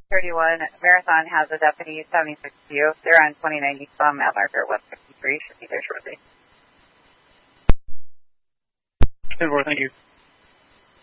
31, Marathon has a deputy 76U. They're on 2090 some at marker 153. Should be there shortly. 10-4, thank you.